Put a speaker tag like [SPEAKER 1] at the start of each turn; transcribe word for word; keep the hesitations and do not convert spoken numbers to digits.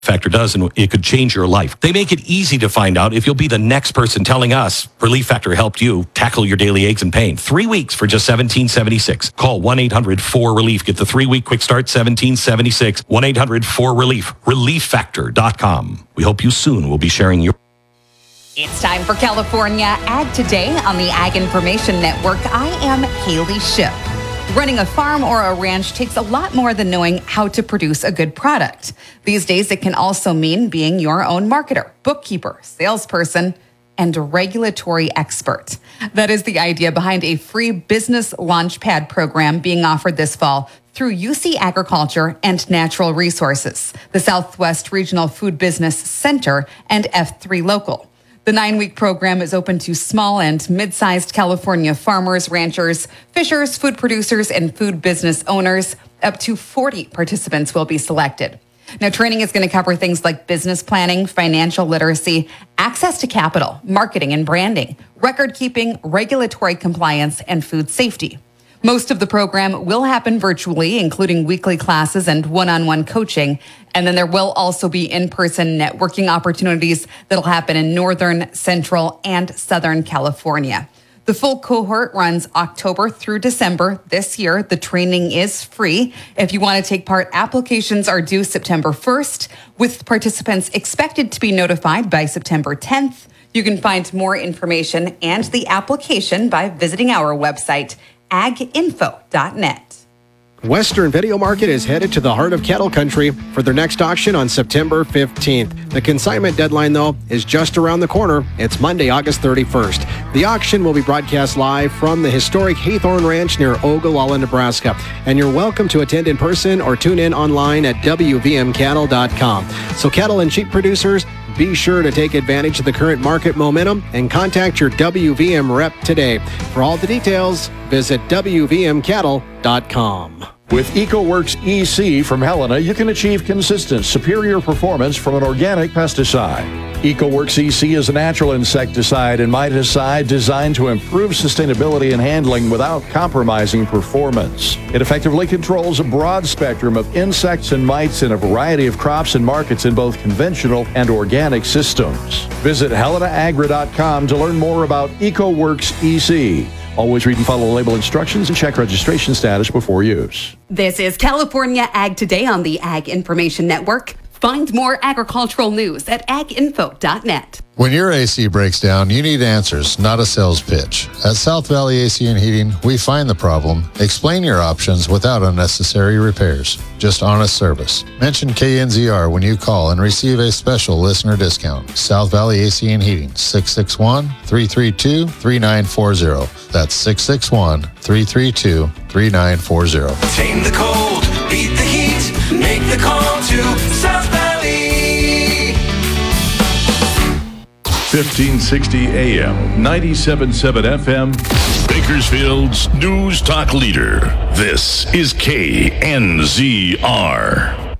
[SPEAKER 1] Factor does, and it could change your life. They make it easy to find out if you'll be the next person telling us Relief Factor helped you tackle your daily aches and pain. Three weeks for just seventeen seventy-six. Call one eight hundred four relief. Get the three-week quick start, seventeen seventy-six. one eight hundred four relief. relief factor dot com. We hope you soon will be sharing your...
[SPEAKER 2] It's time for California Ag Today on the Ag Information Network. I am Haley Shipp. Running a farm or a ranch takes a lot more than knowing how to produce a good product. These days, it can also mean being your own marketer, bookkeeper, salesperson, and a regulatory expert. That is the idea behind a free business launchpad program being offered this fall through U C Agriculture and Natural Resources, the Southwest Regional Food Business Center, and F three Local. The nine-week program is open to small and mid-sized California farmers, ranchers, fishers, food producers, and food business owners. Up to forty participants will be selected. Now, training is going to cover things like business planning, financial literacy, access to capital, marketing and branding, record keeping, regulatory compliance, and food safety. Most of the program will happen virtually, including weekly classes and one-on-one coaching. And then there will also be in-person networking opportunities that'll happen in Northern, Central, and Southern California. The full cohort runs October through December this year. The training is free. If you want to take part, applications are due September first, with participants expected to be notified by September tenth. You can find more information and the application by visiting our website, ag info dot net.
[SPEAKER 3] Western Video Market is headed to the heart of cattle country for their next auction on September fifteenth. The consignment deadline, though, is just around the corner. It's Monday, August thirty-first. The auction will be broadcast live from the historic Haythorne Ranch near Ogallala, Nebraska. And you're welcome to attend in person or tune in online at w v m cattle dot com. So cattle and sheep producers, be sure to take advantage of the current market momentum and contact your W V M rep today. For all the details, visit w v m cattle dot com.
[SPEAKER 4] With EcoWorks E C from Helena, you can achieve consistent, superior performance from an organic pesticide. EcoWorks E C is a natural insecticide and miticide designed to improve sustainability and handling without compromising performance. It effectively controls a broad spectrum of insects and mites in a variety of crops and markets in both conventional and organic systems. Visit helena agra dot com to learn more about EcoWorks E C. Always read and follow label instructions and check registration status before use.
[SPEAKER 2] This is California Ag Today on the Ag Information Network. Find more agricultural news at ag info dot net.
[SPEAKER 5] When your A C breaks down, you need answers, not a sales pitch. At South Valley A C and Heating, we find the problem, explain your options without unnecessary repairs. Just honest service. Mention K N Z R when you call and receive a special listener discount. South Valley A C and Heating, six six one, three three two, three nine four zero. That's six six one, three three two, three nine four zero.
[SPEAKER 6] Tame the cold, beat the heat, make the call to South Valley.
[SPEAKER 7] fifteen sixty A M, ninety-seven point seven F M, Bakersfield's News Talk Leader. This is K N Z R.